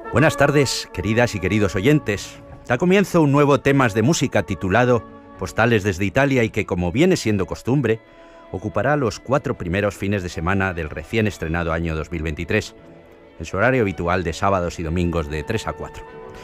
Buenas tardes, queridas y queridos oyentes. Da comienzo un nuevo Temas de Música titulado Postales desde Italia y que, como viene siendo costumbre, ocupará los 4 primeros fines de semana del recién estrenado año 2023, en su horario habitual de sábados y domingos de 3 a 4.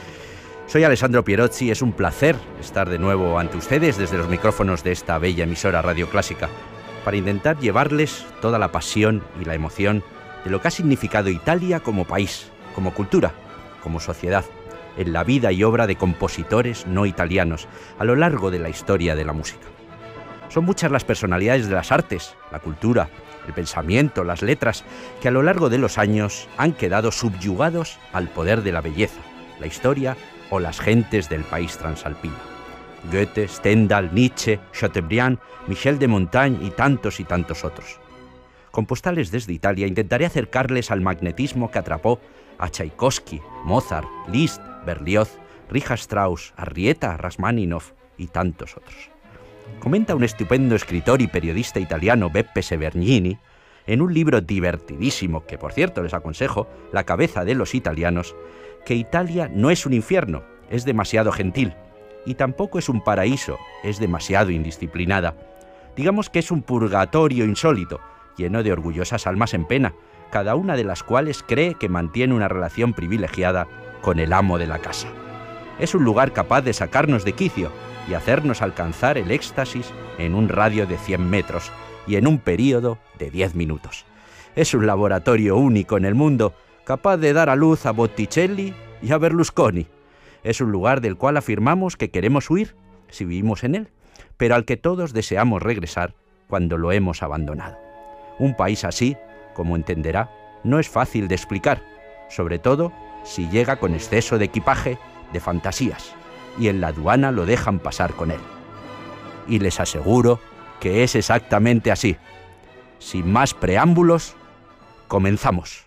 Soy Alessandro Pierozzi y es un placer estar de nuevo ante ustedes desde los micrófonos de esta bella emisora Radio Clásica para intentar llevarles toda la pasión y la emoción de lo que ha significado Italia como país, como cultura, como sociedad, en la vida y obra de compositores no italianos a lo largo de la historia de la música. Son muchas las personalidades de las artes, la cultura, el pensamiento, las letras, que a lo largo de los años han quedado subyugados al poder de la belleza, la historia o las gentes del país transalpino. Goethe, Stendhal, Nietzsche, Chateaubriand, Michel de Montaigne y tantos otros. Con Postales desde Italia intentaré acercarles al magnetismo que atrapó a Tchaikovsky, Mozart, Liszt, Berlioz, Richard Strauss, Arrieta, Rachmaninoff y tantos otros. Comenta un estupendo escritor y periodista italiano, Beppe Severgnini, en un libro divertidísimo, que por cierto les aconsejo, La cabeza de los italianos, que Italia no es un infierno, es demasiado gentil, y tampoco es un paraíso, es demasiado indisciplinada. Digamos que es un purgatorio insólito, lleno de orgullosas almas en pena, cada una de las cuales cree que mantiene una relación privilegiada con el amo de la casa. Es un lugar capaz de sacarnos de quicio y hacernos alcanzar el éxtasis en un radio de 100 metros y en un período de 10 minutos. Es un laboratorio único en el mundo, capaz de dar a luz a Botticelli y a Berlusconi. Es un lugar del cual afirmamos que queremos huir si vivimos en él, pero al que todos deseamos regresar cuando lo hemos abandonado. Un país así, como entenderá, no es fácil de explicar, sobre todo si llega con exceso de equipaje, de fantasías, y en la aduana lo dejan pasar con él. Y les aseguro que es exactamente así. Sin más preámbulos, comenzamos.